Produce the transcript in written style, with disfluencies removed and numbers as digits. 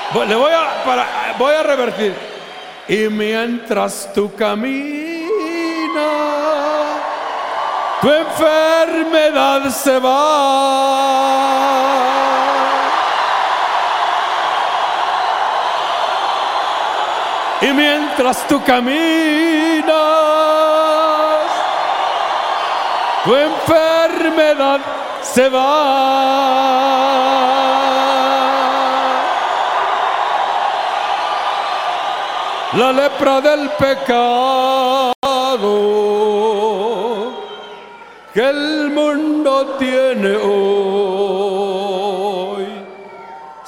Voy a revertir. Y mientras tú caminas, tu enfermedad se va. Y mientras tú caminas, tu enfermedad se va. La lepra del pecado que el mundo tiene hoy